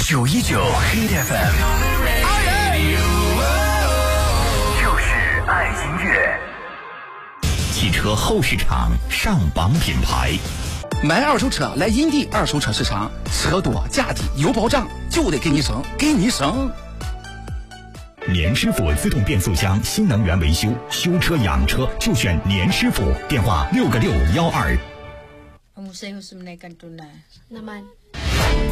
919 Hit FM， 就是爱音乐。汽车后市场上榜品牌， 买二手车来银地二手车市场，车多价低有保障，就得给你省，给你省。 年师傅自动变速箱新能源维修，修车养车就选年师傅，电话6个612。 Ang musay ho sa manay kanto na. Naman.